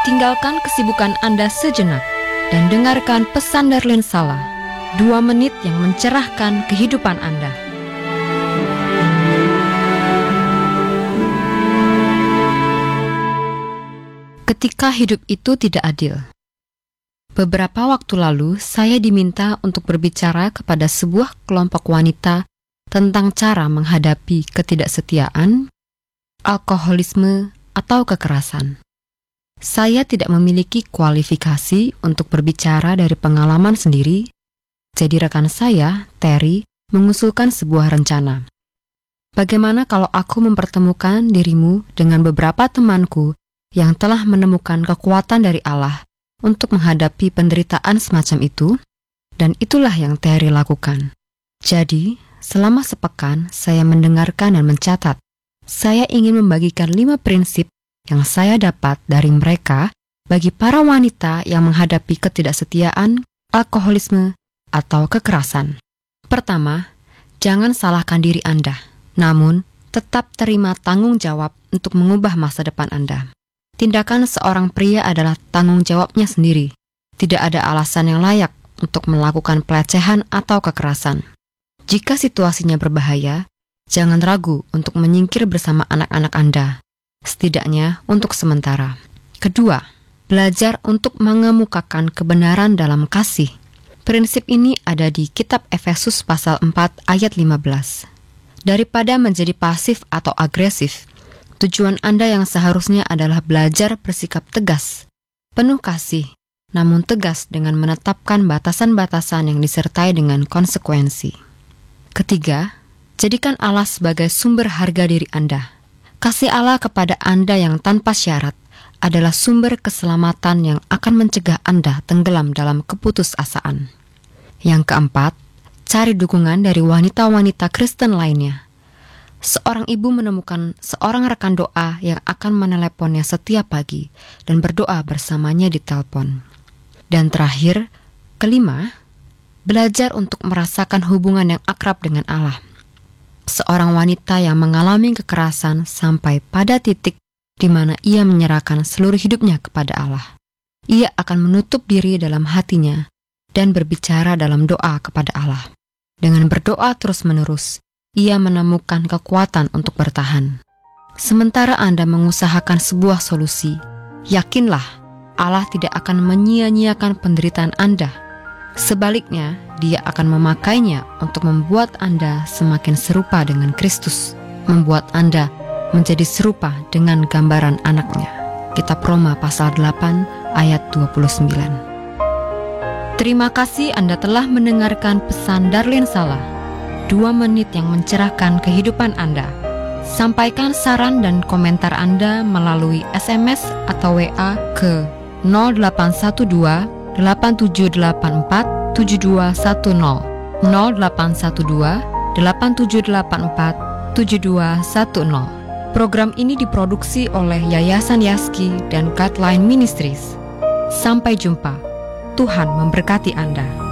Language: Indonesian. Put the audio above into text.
Tinggalkan kesibukan Anda sejenak dan dengarkan pesan Darlene Sala, 2 menit yang mencerahkan kehidupan Anda. Ketika hidup itu tidak adil. Beberapa waktu lalu, saya diminta untuk berbicara kepada sebuah kelompok wanita tentang cara menghadapi ketidaksetiaan, alkoholisme, atau kekerasan. Saya tidak memiliki kualifikasi untuk berbicara dari pengalaman sendiri, jadi rekan saya, Terry, mengusulkan sebuah rencana. Bagaimana kalau aku mempertemukan dirimu dengan beberapa temanku yang telah menemukan kekuatan dari Allah untuk menghadapi penderitaan semacam itu? Dan itulah yang Terry lakukan. Jadi, selama sepekan saya mendengarkan dan mencatat. Saya ingin membagikan 5 prinsip yang saya dapat dari mereka bagi para wanita yang menghadapi ketidaksetiaan, alkoholisme, atau kekerasan. Pertama, jangan salahkan diri Anda, namun tetap terima tanggung jawab untuk mengubah masa depan Anda. Tindakan seorang pria adalah tanggung jawabnya sendiri. Tidak ada alasan yang layak untuk melakukan pelecehan atau kekerasan. Jika situasinya berbahaya, jangan ragu untuk menyingkir bersama anak-anak Anda, setidaknya untuk sementara. Kedua, belajar untuk mengemukakan kebenaran dalam kasih. Prinsip ini ada di kitab Efesus pasal 4 ayat 15. Daripada menjadi pasif atau agresif, tujuan Anda yang seharusnya adalah belajar bersikap tegas, penuh kasih, namun tegas dengan menetapkan batasan-batasan yang disertai dengan konsekuensi. Ketiga, jadikan Allah sebagai sumber harga diri Anda. Kasih Allah kepada Anda yang tanpa syarat adalah sumber keselamatan yang akan mencegah Anda tenggelam dalam keputusasaan. Yang keempat, cari dukungan dari wanita-wanita Kristen lainnya. Seorang ibu menemukan seorang rekan doa yang akan meneleponnya setiap pagi dan berdoa bersamanya di telepon. Dan terakhir, kelima, belajar untuk merasakan hubungan yang akrab dengan Allah. Seorang wanita yang mengalami kekerasan sampai pada titik di mana ia menyerahkan seluruh hidupnya kepada Allah. Ia akan menutup diri dalam hatinya dan berbicara dalam doa kepada Allah. Dengan berdoa terus-menerus, ia menemukan kekuatan untuk bertahan. Sementara Anda mengusahakan sebuah solusi, yakinlah Allah tidak akan menyia-nyiakan penderitaan Anda. Sebaliknya, Dia akan memakainya untuk membuat Anda semakin serupa dengan Kristus, membuat Anda menjadi serupa dengan gambaran anaknya. Kitab Roma pasal 8 ayat 29. Terima kasih Anda telah mendengarkan pesan Darlene Sala, 2 menit yang mencerahkan kehidupan Anda. Sampaikan saran dan komentar Anda melalui SMS atau WA ke 0812 8784 7210 0812 8784 7210. Program ini diproduksi oleh Yayasan Yaski dan Guideline Ministries. Sampai jumpa. Tuhan memberkati Anda.